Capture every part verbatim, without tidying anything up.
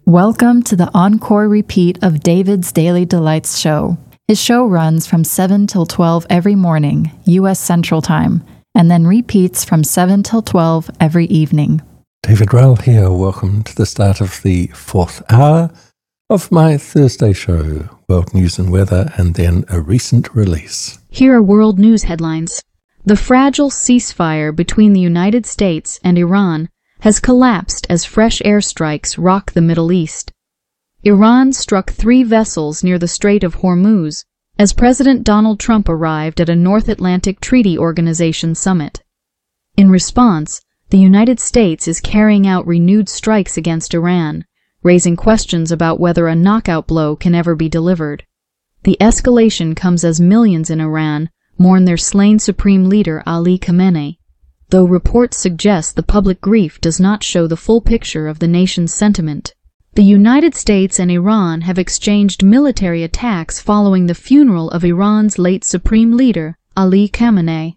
Welcome to the encore repeat of David's Daily Delights show. His show runs from seven till twelve every morning, U S Central Time, and then repeats from seven till twelve every evening. David Rowell here. Welcome to the start of the fourth hour of my Thursday show, World News and Weather, and then a recent release. Here are world news headlines. The fragile ceasefire between the United States and Iran has collapsed as fresh airstrikes rock the Middle East. Iran struck three vessels near the Strait of Hormuz as President Donald Trump arrived at a North Atlantic Treaty Organization summit. In response, the United States is carrying out renewed strikes against Iran, raising questions about whether a knockout blow can ever be delivered. The escalation comes as millions in Iran mourn their slain supreme leader Ali Khamenei, though reports suggest the public grief does not show the full picture of the nation's sentiment. The United States and Iran have exchanged military attacks following the funeral of Iran's late supreme leader, Ali Khamenei.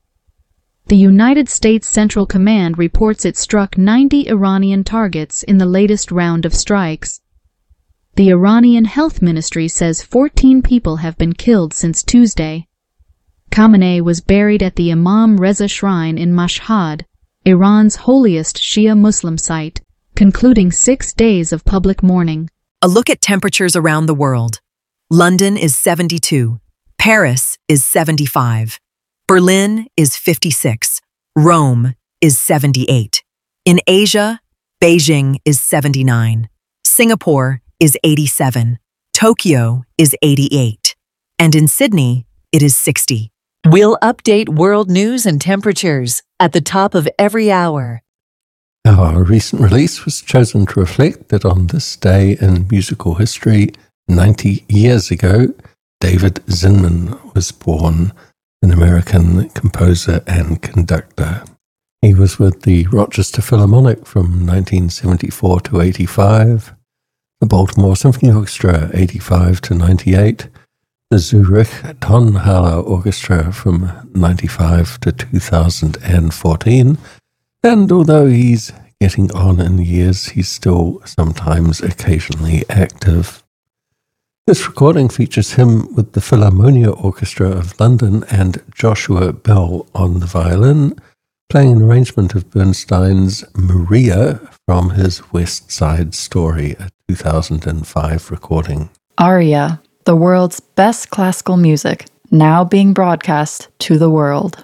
The United States Central Command reports it struck ninety Iranian targets in the latest round of strikes. The Iranian Health Ministry says fourteen people have been killed since Tuesday. Khamenei was buried at the Imam Reza Shrine in Mashhad, Iran's holiest Shia Muslim site, concluding six days of public mourning. A look at temperatures around the world. London is seventy-two. Paris is seventy-five. Berlin is fifty-six. Rome is seventy-eight. In Asia, Beijing is seventy-nine. Singapore is eighty-seven. Tokyo is eighty-eight. And in Sydney, it is sixty. We'll update world news and temperatures at the top of every hour. Our recent release was chosen to reflect that on this day in musical history, ninety years ago, David Zinman was born, an American composer and conductor. He was with the Rochester Philharmonic from nineteen seventy-four to eighty-five, the Baltimore Symphony Orchestra eighty-five to ninety-eight, the Zurich Tonhalle Orchestra from ninety-five to two thousand fourteen, and although he's getting on in years, he's still sometimes occasionally active. This recording features him with the Philharmonia Orchestra of London and Joshua Bell on the violin, playing an arrangement of Bernstein's Maria from his West Side Story, a two thousand five recording. Aria, the world's best classical music, now being broadcast to the world.